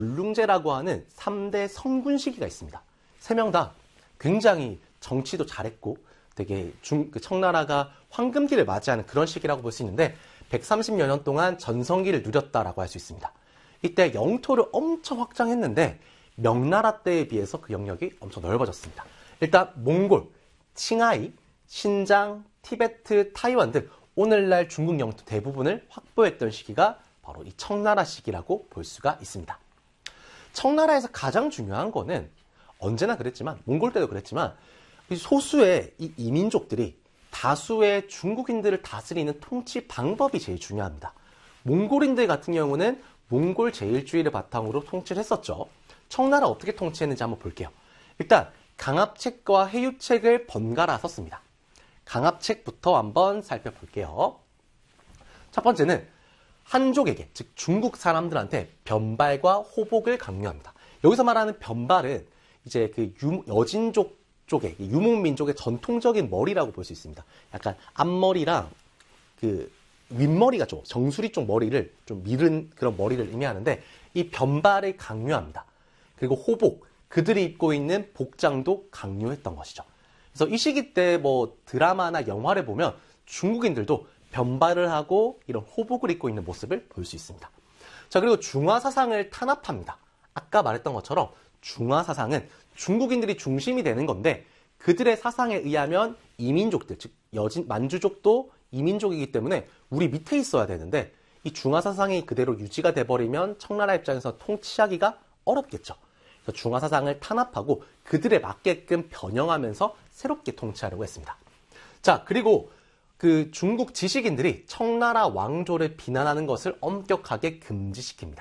울룽제라고 하는 3대 성군 시기가 있습니다. 3명 다 굉장히 정치도 잘했고 되게 청나라가 황금기를 맞이하는 그런 시기라고 볼 수 있는데 130여 년 동안 전성기를 누렸다라고 할 수 있습니다. 이때 영토를 엄청 확장했는데 명나라 때에 비해서 그 영역이 엄청 넓어졌습니다. 일단 몽골, 칭하이, 신장, 티베트, 타이완 등 오늘날 중국 영토 대부분을 확보했던 시기가 바로 이 청나라 시기라고 볼 수가 있습니다. 청나라에서 가장 중요한 거는 언제나 그랬지만 몽골 때도 그랬지만 소수의 이 이민족들이 다수의 중국인들을 다스리는 통치 방법이 제일 중요합니다. 몽골인들 같은 경우는 몽골 제일주의를 바탕으로 통치를 했었죠. 청나라 어떻게 통치했는지 한번 볼게요. 일단 강압책과 해유책을 번갈아 썼습니다. 강압책부터 한번 살펴볼게요. 첫 번째는 한족에게, 즉 중국 사람들한테 변발과 호복을 강요합니다. 여기서 말하는 변발은 이제 그 여진족 쪽의 유목민족의 전통적인 머리라고 볼 수 있습니다. 약간 앞머리랑 그 윗머리가 좀 정수리 쪽 머리를 좀 밀은 그런 머리를 의미하는데 이 변발을 강요합니다. 그리고 호복, 그들이 입고 있는 복장도 강요했던 것이죠. 그래서 이 시기 때 뭐 드라마나 영화를 보면 중국인들도 변발을 하고 이런 호복을 입고 있는 모습을 볼 수 있습니다. 자, 그리고 중화사상을 탄압합니다. 아까 말했던 것처럼 중화사상은 중국인들이 중심이 되는 건데 그들의 사상에 의하면 이민족들, 즉 만주족도 이민족이기 때문에 우리 밑에 있어야 되는데 이 중화사상이 그대로 유지가 돼버리면 청나라 입장에서 통치하기가 어렵겠죠. 그래서 중화사상을 탄압하고 그들에 맞게끔 변형하면서 새롭게 통치하려고 했습니다. 자, 그리고 그 중국 지식인들이 청나라 왕조를 비난하는 것을 엄격하게 금지시킵니다.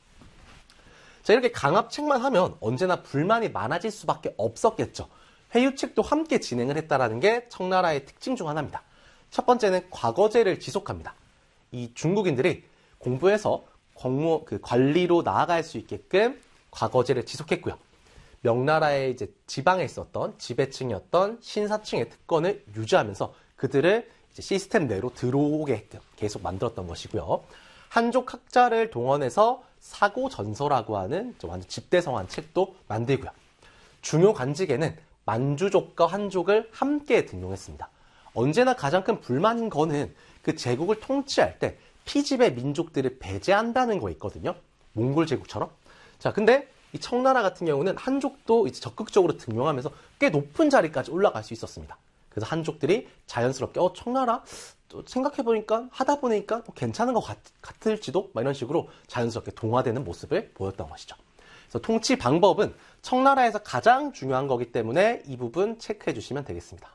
자, 이렇게 강압책만 하면 언제나 불만이 많아질 수밖에 없었겠죠. 회유책도 함께 진행을 했다는 게 청나라의 특징 중 하나입니다. 첫 번째는 과거제를 지속합니다. 이 중국인들이 공부해서 관리로 나아갈 수 있게끔 과거제를 지속했고요. 명나라의 이제 지방에 있었던 지배층이었던 신사층의 특권을 유지하면서 그들을 이제 시스템 내로 들어오게끔 계속 만들었던 것이고요. 한족 학자를 동원해서 사고전서라고 하는 완전 집대성한 책도 만들고요. 중요 관직에는 만주족과 한족을 함께 등용했습니다. 언제나 가장 큰 불만인 거는 그 제국을 통치할 때 피지배 민족들을 배제한다는 거 있거든요. 몽골 제국처럼. 자, 근데 이 청나라 같은 경우는 한족도 이제 적극적으로 등용하면서 꽤 높은 자리까지 올라갈 수 있었습니다. 그래서 한족들이 자연스럽게 청나라 또 생각해보니까 하다 보니까 괜찮은 것 같을지도 막 이런 식으로 자연스럽게 동화되는 모습을 보였던 것이죠. 그래서 통치 방법은 청나라에서 가장 중요한 거기 때문에 이 부분 체크해 주시면 되겠습니다.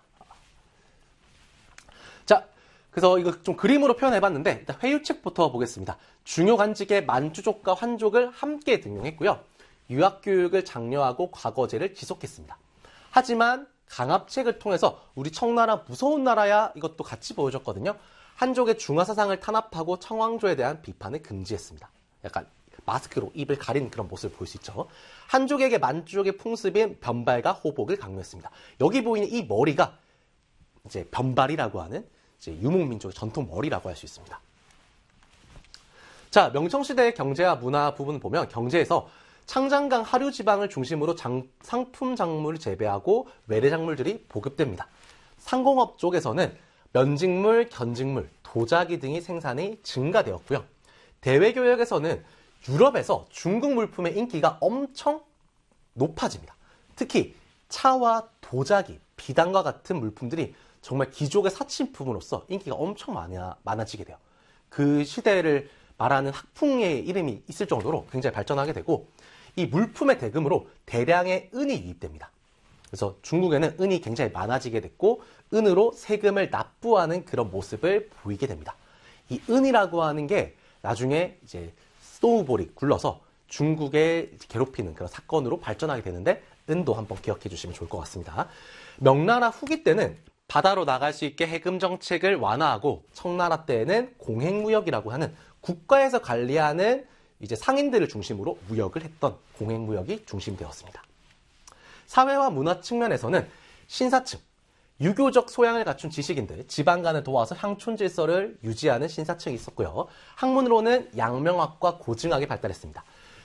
자, 그래서 이거 좀 그림으로 표현해봤는데 일단 회유책부터 보겠습니다. 중요 관직에 만주족과 한족을 함께 등용했고요. 유학교육을 장려하고 과거제를 지속했습니다. 하지만 강압책을 통해서 우리 청나라 무서운 나라야 이것도 같이 보여줬거든요. 한족의 중화사상을 탄압하고 청왕조에 대한 비판을 금지했습니다. 약간 마스크로 입을 가린 그런 모습을 볼 수 있죠. 한족에게 만주족의 풍습인 변발과 호복을 강요했습니다. 여기 보이는 이 머리가 이제 변발이라고 하는 이제 유목민족의 전통 머리라고 할 수 있습니다. 자, 명청시대의 경제와 문화 부분을 보면 경제에서 창장강 하류 지방을 중심으로 상품 작물을 재배하고 외래 작물들이 보급됩니다. 상공업 쪽에서는 면직물, 견직물, 도자기 등의 생산이 증가되었고요. 대외교역에서는 유럽에서 중국 물품의 인기가 엄청 높아집니다. 특히 차와 도자기, 비단과 같은 물품들이 정말 귀족의 사치품으로서 인기가 엄청 많아지게 돼요. 그 시대를 말하는 학풍의 이름이 있을 정도로 굉장히 발전하게 되고 이 물품의 대금으로 대량의 은이 유입됩니다. 그래서 중국에는 은이 굉장히 많아지게 됐고 은으로 세금을 납부하는 그런 모습을 보이게 됩니다. 이 은이라고 하는 게 나중에 이제 스노우볼이 굴러서 중국에 괴롭히는 그런 사건으로 발전하게 되는데 은도 한번 기억해 주시면 좋을 것 같습니다. 명나라 후기 때는 바다로 나갈 수 있게 해금 정책을 완화하고 청나라 때에는 공행무역이라고 하는 국가에서 관리하는 이제 상인들을 중심으로 무역을 했던 공행무역이 중심되었습니다. 사회와 문화 측면에서는 신사층, 유교적 소양을 갖춘 지식인들, 지방간을 도와서 향촌 질서를 유지하는 신사층이 있었고요. 학문으로는 양명학과 고증학이 발달했습니다.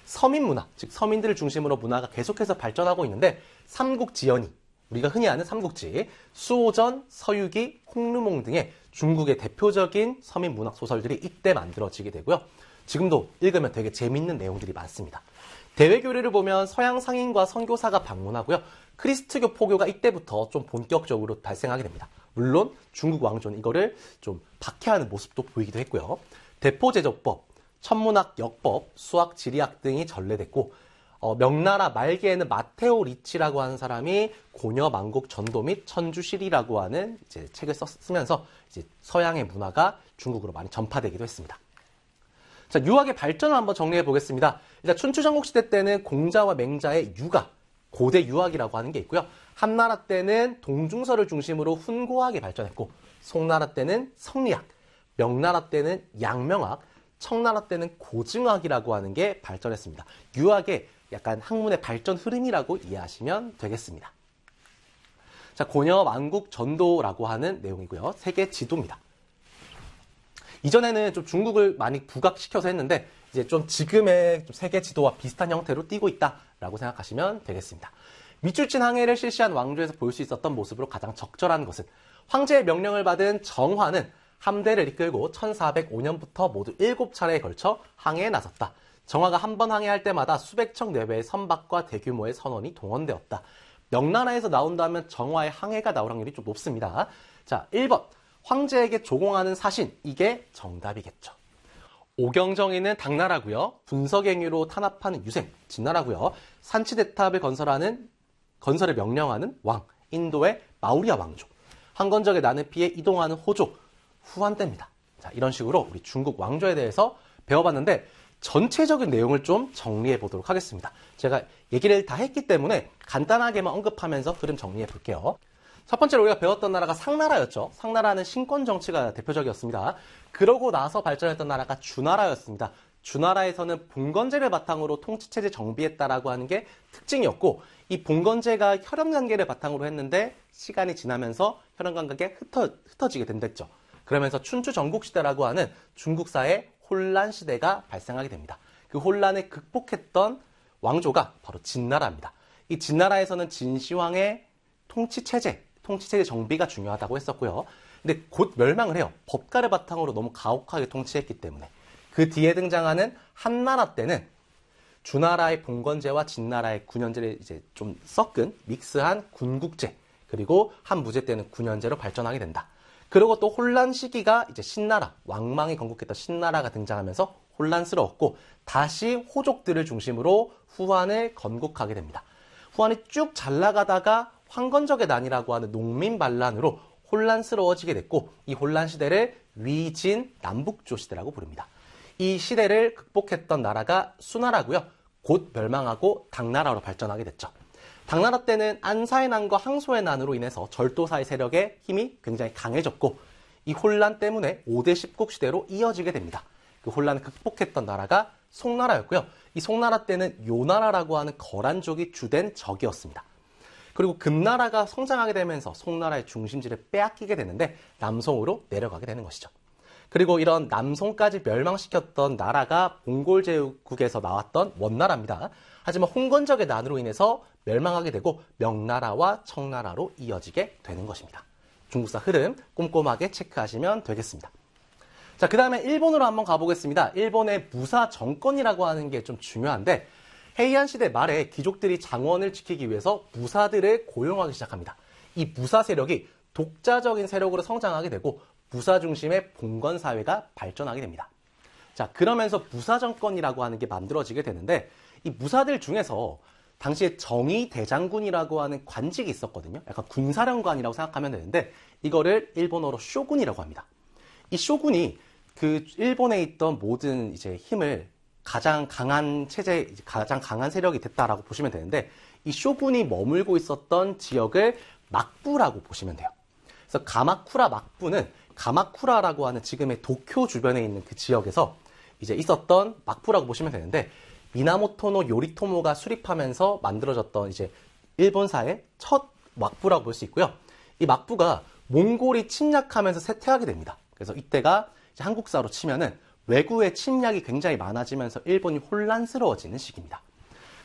서민 문화, 즉 서민들을 중심으로 문화가 계속해서 발전하고 있는데 삼국지연이 우리가 흔히 아는 삼국지, 수호전, 서유기, 홍루몽 등의 중국의 대표적인 서민 문학 소설들이 이때 만들어지게 되고요. 지금도 읽으면 되게 재밌는 내용들이 많습니다. 대외 교류를 보면 서양 상인과 선교사가 방문하고요. 크리스트교 포교가 이때부터 좀 본격적으로 발생하게 됩니다. 물론 중국 왕조는 이거를 좀 박해하는 모습도 보이기도 했고요. 대포제조법, 천문학, 역법, 수학, 지리학 등이 전래됐고 명나라 말기에는 마테오 리치라고 하는 사람이 고려 만국 전도 및 천주시리라고 하는 이제 책을 쓰면서 이제 서양의 문화가 중국으로 많이 전파되기도 했습니다. 자, 유학의 발전을 한번 정리해 보겠습니다. 일단 춘추 전국시대 때는 공자와 맹자의 유가, 고대 유학이라고 하는 게 있고요. 한나라 때는 동중서를 중심으로 훈고학이 발전했고, 송나라 때는 성리학, 명나라 때는 양명학, 청나라 때는 고증학이라고 하는 게 발전했습니다. 유학의 약간 학문의 발전 흐름이라고 이해하시면 되겠습니다. 자, 고려 만국 전도라고 하는 내용이고요. 세계 지도입니다. 이전에는 좀 중국을 많이 부각시켜서 했는데 이제 좀 지금의 좀 세계 지도와 비슷한 형태로 띄고 있다라고 생각하시면 되겠습니다. 밑줄친 항해를 실시한 왕조에서 볼 수 있었던 모습으로 가장 적절한 것은 황제의 명령을 받은 정화는 함대를 이끌고 1405년부터 모두 7차례에 걸쳐 항해에 나섰다. 정화가 한 번 항해할 때마다 수백 척 내외의 선박과 대규모의 선원이 동원되었다. 명나라에서 나온다면 정화의 항해가 나올 확률이 좀 높습니다. 자, 1번. 황제에게 조공하는 사신. 이게 정답이겠죠. 오경정이는 당나라고요. 분석행위로 탄압하는 유생. 진나라고요. 산치대탑을 건설을 명령하는 왕. 인도의 마우리아 왕조. 황건적의 난을 피해 이동하는 호조. 후한때입니다. 자, 이런 식으로 우리 중국 왕조에 대해서 배워봤는데 전체적인 내용을 좀 정리해 보도록 하겠습니다. 제가 얘기를 다 했기 때문에 간단하게만 언급하면서 흐름 정리해 볼게요. 첫 번째로 우리가 배웠던 나라가 상나라였죠. 상나라는 신권 정치가 대표적이었습니다. 그러고 나서 발전했던 나라가 주나라였습니다. 주나라에서는 봉건제를 바탕으로 통치체제 정비했다라고 하는 게 특징이었고, 이 봉건제가 혈연관계를 바탕으로 했는데 시간이 지나면서 혈연관계가 흩어지게 된댔죠. 그러면서 춘추 전국시대라고 하는 중국사의 혼란 시대가 발생하게 됩니다. 그 혼란을 극복했던 왕조가 바로 진나라입니다. 이 진나라에서는 진시황의 통치체제 정비가 중요하다고 했었고요. 근데 곧 멸망을 해요. 법가를 바탕으로 너무 가혹하게 통치했기 때문에. 그 뒤에 등장하는 한나라 때는 주나라의 봉건제와 진나라의 군현제를 이제 좀 섞은 믹스한 군국제, 그리고 한무제 때는 군현제로 발전하게 된다. 그리고 또 혼란 시기가 이제 신나라, 왕망이 건국했던 신나라가 등장하면서 혼란스러웠고 다시 호족들을 중심으로 후한을 건국하게 됩니다. 후한이 쭉 잘 나가다가 황건적의 난이라고 하는 농민 반란으로 혼란스러워지게 됐고, 이 혼란 시대를 위진 남북조 시대라고 부릅니다. 이 시대를 극복했던 나라가 수나라고요. 곧 멸망하고 당나라로 발전하게 됐죠. 당나라 때는 안사의 난과 항소의 난으로 인해서 절도사의 세력의 힘이 굉장히 강해졌고, 이 혼란 때문에 5대 10국 시대로 이어지게 됩니다. 그 혼란을 극복했던 나라가 송나라였고요. 이 송나라 때는 요나라라고 하는 거란족이 주된 적이었습니다. 그리고 금나라가 성장하게 되면서 송나라의 중심지를 빼앗기게 되는데 남송으로 내려가게 되는 것이죠. 그리고 이런 남송까지 멸망시켰던 나라가 몽골 제국에서 나왔던 원나라입니다. 하지만 홍건적의 난으로 인해서 멸망하게 되고 명나라와 청나라로 이어지게 되는 것입니다. 중국사 흐름 꼼꼼하게 체크하시면 되겠습니다. 자, 그 다음에 일본으로 한번 가보겠습니다. 일본의 무사 정권이라고 하는 게 좀 중요한데, 헤이안 시대 말에 귀족들이 장원을 지키기 위해서 무사들을 고용하기 시작합니다. 이 무사 세력이 독자적인 세력으로 성장하게 되고 무사 중심의 봉건 사회가 발전하게 됩니다. 자, 그러면서 무사 정권이라고 하는 게 만들어지게 되는데, 이 무사들 중에서 당시에 정의 대장군이라고 하는 관직이 있었거든요. 약간 군사령관이라고 생각하면 되는데, 이거를 일본어로 쇼군이라고 합니다. 이 쇼군이 그 일본에 있던 모든 이제 힘을 가장 강한 체제, 가장 강한 세력이 됐다라고 보시면 되는데, 이 쇼군이 머물고 있었던 지역을 막부라고 보시면 돼요. 그래서 가마쿠라 막부는 가마쿠라라고 하는 지금의 도쿄 주변에 있는 그 지역에서 이제 있었던 막부라고 보시면 되는데, 미나모토노 요리토모가 수립하면서 만들어졌던 이제 일본사의 첫 막부라고 볼 수 있고요. 이 막부가 몽골이 침략하면서 쇠퇴하게 됩니다. 그래서 이때가 이제 한국사로 치면은 외구의 침략이 굉장히 많아지면서 일본이 혼란스러워지는 시기입니다.